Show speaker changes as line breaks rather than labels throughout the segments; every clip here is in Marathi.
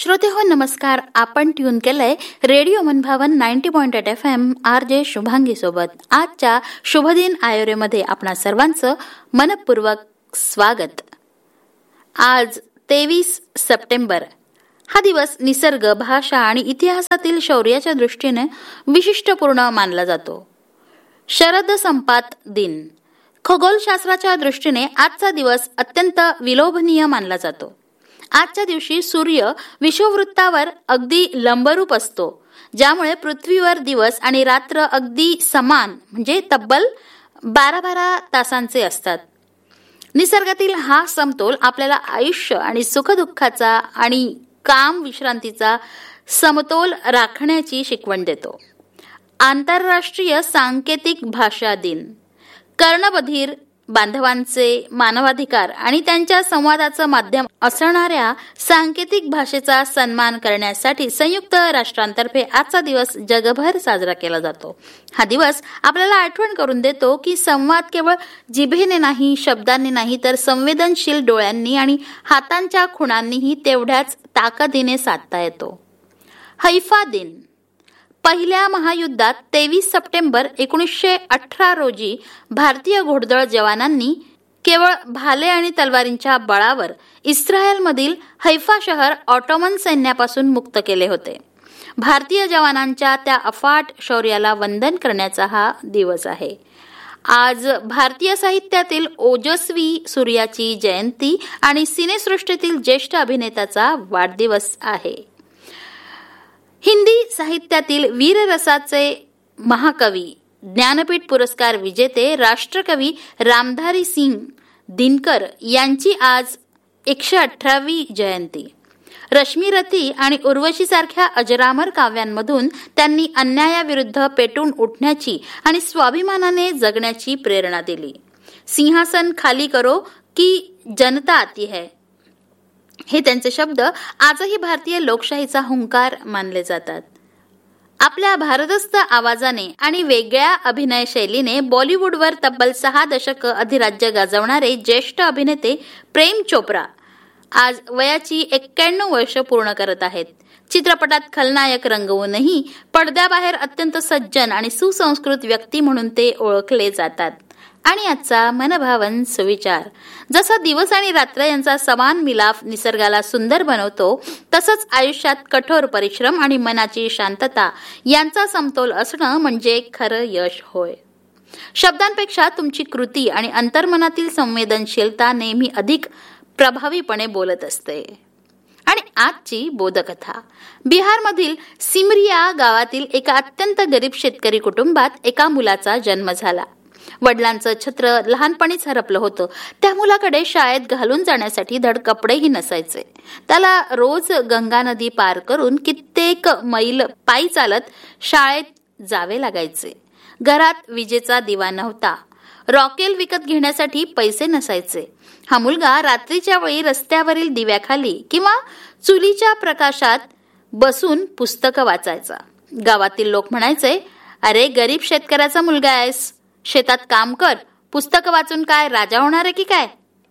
श्रोते हो नमस्कार. आपण ट्यून केलंय रेडिओ मनभावन 90.8 FM RJ शुभांगी सोबत. आजच्या शुभदिन आयोरेमध्ये आपणा सर्वांचं मनपूर्वक स्वागत. आज 23 सप्टेंबर हा दिवस निसर्ग, भाषा आणि इतिहासातील शौर्याच्या दृष्टीने विशिष्टपूर्ण मानला जातो. शरद संपात दिन. खगोलशास्त्राच्या दृष्टीने आजचा दिवस अत्यंत विलोभनीय मानला जातो. आजच्या दिवशी सूर्य विषुववृत्तावर अगदी लंबरूप असतो, ज्यामुळे पृथ्वीवर दिवस आणि रात्र अगदी समान म्हणजे तब्बल 12-12 तासांचे असतात. निसर्गातील हा समतोल आपल्याला आयुष्य आणि सुखदुःखाचा आणि काम विश्रांतीचा समतोल राखण्याची शिकवण देतो. आंतरराष्ट्रीय सांकेतिक भाषा दिन. कर्णबधीर बांधवांचे मानवाधिकार आणि त्यांच्या संवादाचं माध्यम असणाऱ्या सांकेतिक भाषेचा सन्मान करण्यासाठी संयुक्त राष्ट्रांतर्फे आजचा दिवस जगभर साजरा केला जातो. हा दिवस आपल्याला आठवण करून देतो की संवाद केवळ जिभेने नाही, शब्दांनी नाही, तर संवेदनशील डोळ्यांनी आणि हातांच्या खुणांनीही तेवढ्याच ताकदीने साधता येतो. हैफा दिन. पहिल्या महायुद्धात 23 सप्टेंबर 1918 रोजी भारतीय घोडदळ जवानांनी केवळ भाले आणि तलवारींच्या बळावर इस्रायलमधील हैफा शहर ऑटोमन सैन्यापासून मुक्त केले होते. भारतीय जवानांच्या त्या अफाट शौर्याला वंदन करण्याचा हा दिवस आहे. आज भारतीय साहित्यातील ओजस्वी सूर्याची जयंती आणि सिनेसृष्टीतील ज्येष्ठ अभिनेत्याचा वाढदिवस आहे. हिंदी साहित्यातील वीररसाचे महाकवी, ज्ञानपीठ पुरस्कार विजेते राष्ट्रकवी रामधारी सिंग दिनकर यांची आज 118वी जयंती. रश्मीरथी आणि उर्वशी सारख्या अजरामर काव्यांमधून त्यांनी अन्यायाविरुद्ध पेटून उठण्याची आणि स्वाभिमानाने जगण्याची प्रेरणा दिली. सिंहासन खाली करो की जनता आती है हे त्यांचे शब्द आजही भारतीय लोकशाहीचा हुंकार मानले जातात. आपल्या भारदस्त आवाजाने आणि वेगळ्या अभिनय शैलीने बॉलिवूडवर तब्बल 6 दशक अधिराज्य गाजवणारे ज्येष्ठ अभिनेते प्रेम चोप्रा आज वयाची 91 वर्ष पूर्ण करत आहेत. चित्रपटात खलनायक रंगवूनही पडद्याबाहेर अत्यंत सज्जन आणि सुसंस्कृत व्यक्ती म्हणून ते ओळखले जातात. आणि आजचा मनभावन सुविचार. जसा दिवस आणि रात्र यांचा समान मिलाफ निसर्गाला सुंदर बनवतो, तसंच आयुष्यात कठोर परिश्रम आणि मनाची शांतता यांचा समतोल असणं म्हणजे खरं यश होय. शब्दांपेक्षा तुमची कृती आणि अंतर्मनातील संवेदनशीलता नेहमी अधिक प्रभावीपणे बोलत असते. आणि आजची बोधकथा. बिहारमधील सिमरिया गावातील एका अत्यंत गरीब शेतकरी कुटुंबात एका मुलाचा जन्म झाला. वडिलांचं छत्र लहानपणीच हरपलं होतं. त्या मुलाकडे शाळेत घालून जाण्यासाठी धड कपडेही नसायचे. त्याला रोज गंगा नदी पार करून कित्येक मैल पायी चालत शाळेत जावे लागायचे. घरात विजेचा दिवा नव्हता. रॉकेल विकत घेण्यासाठी पैसे नसायचे. हा मुलगा रात्रीच्या वेळी रस्त्यावरील दिव्याखाली किंवा चुलीच्या प्रकाशात बसून पुस्तकं वाचायचा. गावातील लोक म्हणायचे, अरे गरीब शेतकऱ्याचा मुलगा आहेस, शेतात काम कर, पुस्तकं वाचून काय राजा होणार आहे की काय.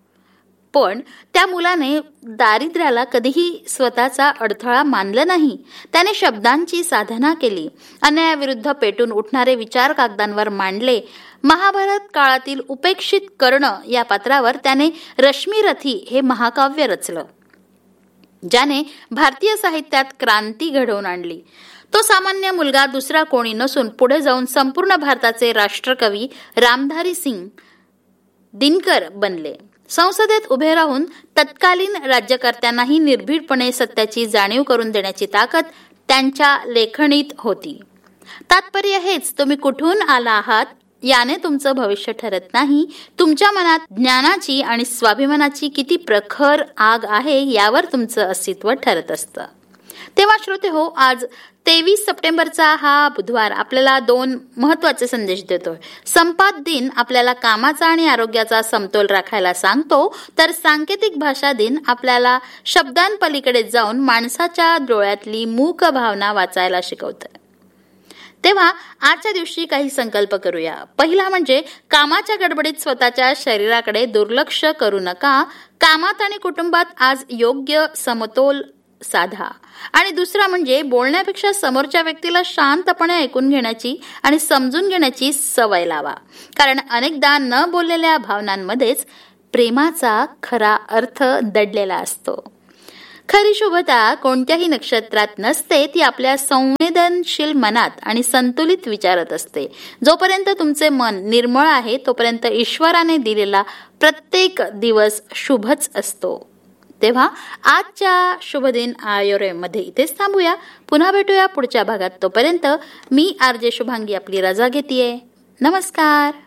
पण त्या मुलाने दारिद्र्याला कधीही स्वतःचा अडथळा मानला नाही. त्याने शब्दांची साधना केली. अन्यायाविरुद्ध पेटून उठणारे विचार कागदांवर मांडले. महाभारत काळातील उपेक्षित कर्ण या पात्रावर त्याने रश्मीरथी हे महाकाव्य रचलं, ज्याने भारतीय साहित्यात क्रांती घडवून आणली. तो सामान्य मुलगा दुसरा कोणी नसून पुढे जाऊन संपूर्ण भारताचे राष्ट्रकवी रामधारी सिंग दिनकर बनले. संसदेत उभे राहून तत्कालीन राज्यकर्त्यांनाही निर्भीडपणे सत्याची जाणीव करून देण्याची ताकद त्यांच्या लेखणीत होती. तात्पर्य हेच, तुम्ही कुठून आला आहात याने तुमचं भविष्य ठरत नाही, तुमच्या मनात ज्ञानाची आणि स्वाभिमानाची किती प्रखर आग आहे यावर तुमचं अस्तित्व ठरत असतं. तेव्हा श्रोते हो, आज 23 सप्टेंबरचा हा बुधवार आपल्याला 2 महत्वाचे संदेश देतोय. संपात दिन आपल्याला कामाचा आणि आरोग्याचा समतोल राखायला सांगतो, तर सांकेतिक भाषा दिन आपल्याला शब्दांपलीकडे जाऊन माणसाच्या डोळ्यातली मूक भावना वाचायला शिकवतोय. तेव्हा आजच्या दिवशी काही संकल्प करूया. पहिला म्हणजे कामाच्या गडबडीत स्वतःच्या शरीराकडे दुर्लक्ष करू नका. कामात आणि कुटुंबात आज योग्य समतोल साधा. आणि दुसरा म्हणजे बोलण्यापेक्षा समोरच्या व्यक्तीला शांतपणे ऐकून घेण्याची आणि समजून घेण्याची सवय लावा. कारण अनेकदा न बोललेल्या भावनांमध्येच प्रेमाचा खरा अर्थ दडलेला असतो. खरी शुभता कोणत्याही नक्षत्रात नसते, ती आपल्या संवेदनशील मनात आणि संतुलित विचारात असते. जोपर्यंत तुमचे मन निर्मळ आहे तोपर्यंत ईश्वराने दिलेला प्रत्येक दिवस शुभच असतो. तेव्हा आजच्या शुभदिन आयोरेमध्ये इथेच थांबूया. पुन्हा भेटूया पुढच्या भागात. तोपर्यंत मी आरजे शुभांगी आपली रजा घेतेय. नमस्कार.